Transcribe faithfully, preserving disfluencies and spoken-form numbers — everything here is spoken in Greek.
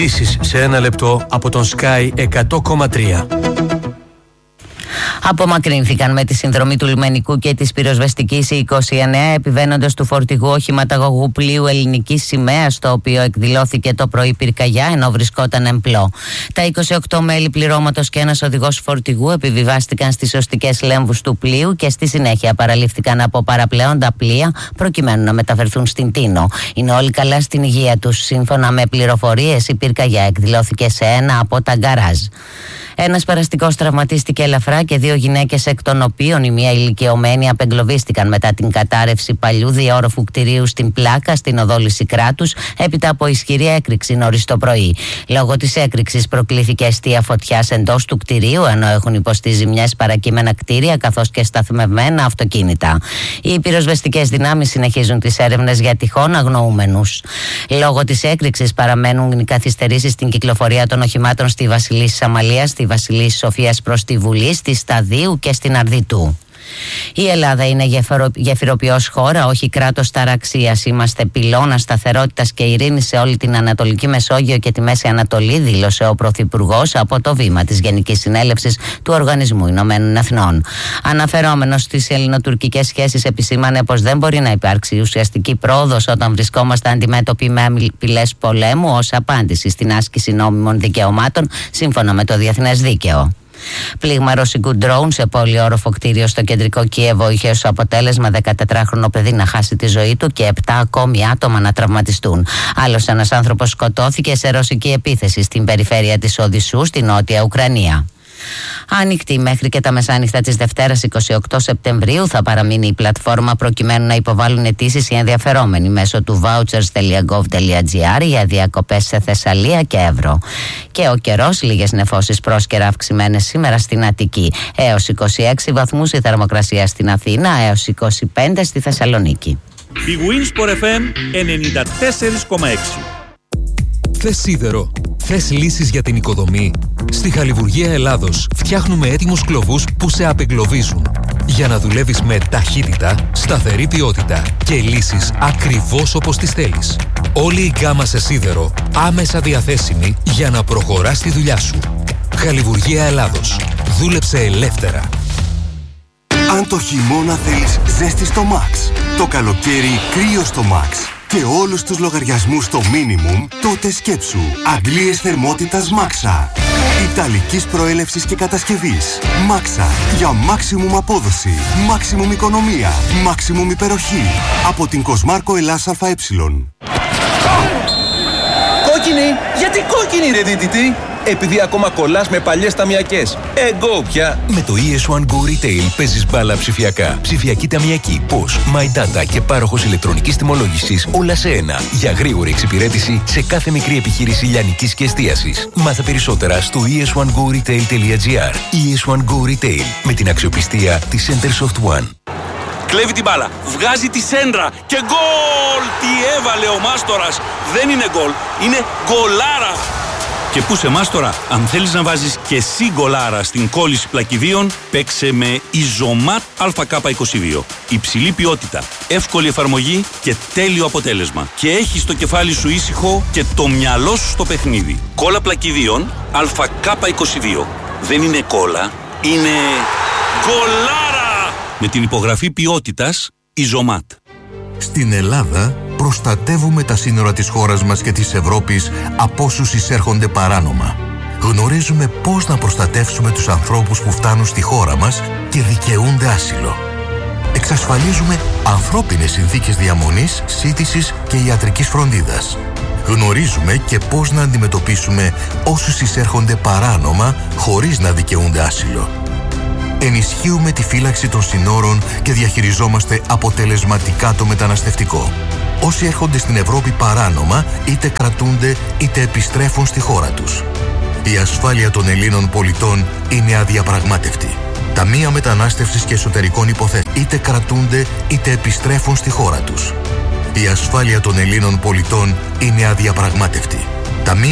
Ειδήσεις σε ένα λεπτό από τον Sky εκατό κόμμα τρία. Απομακρύνθηκαν με τη συνδρομή του λιμενικού και της πυροσβεστικής οι είκοσι εννέα επιβαίνοντες του φορτηγού οχηματαγωγού πλοίου ελληνικής σημαίας, το οποίο εκδηλώθηκε το πρωί πυρκαγιά ενώ βρισκόταν εμπλό. Τα είκοσι οκτώ μέλη πληρώματος και ένας οδηγός φορτηγού επιβιβάστηκαν στις οστικές λέμβους του πλοίου και στη συνέχεια παραλήφθηκαν από παραπλέοντα πλοία προκειμένου να μεταφερθούν στην Τίνο. Είναι όλοι καλά στην υγεία τους. Σύμφωνα με πληροφορίες, η πυρκαγιά εκδηλώθηκε σε ένα από τα γκαράζ. Ένας περαστικός τραυματίστηκε ελαφρά και δύο γυναίκες, εκ των οποίων η μία ηλικιωμένη, απεγκλωβίστηκαν μετά την κατάρρευση παλιού διόροφου κτηρίου στην Πλάκα, στην οδό Λυσικράτους, έπειτα από ισχυρή έκρηξη νωρίς το πρωί. Λόγω της έκρηξης προκλήθηκε αιστεία φωτιάς εντός του κτηρίου, ενώ έχουν υποστεί ζημιές παρακείμενα κτίρια καθώς και σταθμευμένα αυτοκίνητα. Οι πυροσβεστικές δυνάμεις συνεχίζουν τις έρευνες για τυχόν αγνοούμενους. Λόγω της έκρηξης παραμένουν οι καθυστερήσεις στην κυκλοφορία των οχημάτων στη Βασιλίσσης Αμαλίας, στη Βασιλίσσης Σοφίας προς τη Βουλή, στη Σταδίου και στην Αρδιτού. Η Ελλάδα είναι γεφυροποιός χώρα, όχι κράτος ταραξίας. Είμαστε πυλώνα σταθερότητας και ειρήνης σε όλη την Ανατολική Μεσόγειο και τη Μέση Ανατολή, δήλωσε ο Πρωθυπουργός από το βήμα της Γενικής Συνέλευσης του Οργανισμού Ηνωμένων Εθνών. Αναφερόμενος στις ελληνοτουρκικές σχέσεις, επισήμανε πως δεν μπορεί να υπάρξει ουσιαστική πρόοδος όταν βρισκόμαστε αντιμέτωποι με απειλές πολέμου ως απάντηση στην άσκηση νόμιμων δικαιωμάτων σύμφωνα με το διεθνές δίκαιο. Πλήγμα ρωσικού ντρόουν σε πολυόροφο κτίριο στο κεντρικό Κίεβο είχε ως αποτέλεσμα δεκατετράχρονο παιδί να χάσει τη ζωή του και επτά ακόμη άτομα να τραυματιστούν. Άλλος ένας άνθρωπος σκοτώθηκε σε ρωσική επίθεση στην περιφέρεια της Οδυσσού, στη νότια Ουκρανία. Ανοιχτή μέχρι και τα μεσάνυχτα της Δευτέρας εικοστή όγδοη Σεπτεμβρίου θα παραμείνει η πλατφόρμα προκειμένου να υποβάλουν αιτήσεις οι ενδιαφερόμενοι μέσω του vouchers τελεία gov τελεία gr για διακοπές σε Θεσσαλία και Εύρο. Και ο καιρός, λίγες νεφώσεις πρόσκαιρα αυξημένες σήμερα στην Αττική. Έως είκοσι έξι βαθμούς η θερμοκρασία στην Αθήνα, έως είκοσι πέντε στη Θεσσαλονίκη. Η Winsport εφ εμ ενενήντα τέσσερα κόμμα έξι. Θες σίδερο? Θες λύσεις για την οικοδομή? Στη Χαλιβουργία Ελλάδος φτιάχνουμε έτοιμους κλωβούς που σε απεγκλωβίζουν για να δουλεύεις με ταχύτητα, σταθερή ποιότητα και λύσεις ακριβώς όπως τις θέλεις. Όλη η γκάμα σε σίδερο άμεσα διαθέσιμη για να προχωράς τη δουλειά σου. Χαλιβουργία Ελλάδος. Δούλεψε ελεύθερα. Αν το χειμώνα θέλεις ζέστη στο Max, το καλοκαίρι κρύο στο Max και όλους τους λογαριασμούς στο minimum, τότε σκέψου αντλίες θερμότητας Maxa. Ιταλικής προέλευσης και κατασκευής. Maxa. Για maximum απόδοση, maximum οικονομία, maximum υπεροχή. Από την Κοσμάρκο Ελλάς ΑΕ. Κόκκινη! Γιατί κόκκινη ρε δίτητη? Επειδή ακόμα κολλάς με παλιές ταμιακές. Εγώ πια. Με το ι ες βαν Go Retail παίζεις μπάλα ψηφιακά. Ψηφιακή ταμιακή, πώς, My Data και πάροχος ηλεκτρονικής τιμολόγησης, όλα σε ένα. Για γρήγορη εξυπηρέτηση σε κάθε μικρή επιχείρηση λιανικής και εστίασης. Μάθε περισσότερα στο ι ες βαν go retail τελεία gr. ι ες βαν Go Retail, με την αξιοπιστία της Centersoft One. Κλέβει την μπάλα, βγάζει τη σέντρα και γκολ! Τι έβαλε ο Μάστορας! Δεν είναι γκολ, είναι γκολάρα! Και πού σε Μάστορα, αν θέλεις να βάζεις και εσύ γκολάρα στην κόλληση πλακιδίων, παίξε με Ιζωμάτ Α Κ είκοσι δύο. Υψηλή ποιότητα, εύκολη εφαρμογή και τέλειο αποτέλεσμα. Και έχεις το κεφάλι σου ήσυχο και το μυαλό σου στο παιχνίδι. Κόλλα πλακιδίων Α Κ είκοσι δύο. Δεν είναι κόλλα, είναι γκολάρα! Με την υπογραφή ποιότητας Ιζωμάτ. Στην Ελλάδα προστατεύουμε τα σύνορα της χώρας μας και της Ευρώπης από όσους εισέρχονται παράνομα. Γνωρίζουμε πώς να προστατεύσουμε τους ανθρώπους που φτάνουν στη χώρα μας και δικαιούνται άσυλο. Εξασφαλίζουμε ανθρώπινες συνθήκες διαμονής, σύντησης και ιατρικής φροντίδας. Γνωρίζουμε και πώς να αντιμετωπίσουμε όσους εισέρχονται παράνομα χωρίς να δικαιούνται άσυλο. Ενισχύουμε τη φύλαξη των συνόρων και διαχειριζόμαστε αποτελεσματικά το μεταναστευτικό. Όσοι έρχονται στην Ευρώπη παράνομα, είτε κρατούνται είτε επιστρέφουν στη χώρα τους. Η ασφάλεια των Ελλήνων πολιτών είναι αδιαπραγμάτευτη. Ταμεία Μετανάστευσης και Εσωτερικών Υποθέσεων είτε κρατούνται είτε επιστρέφουν στη χώρα τους. Η ασφάλεια των Ελλήνων πολιτών είναι αδιαπραγμάτευτη. Ταμεία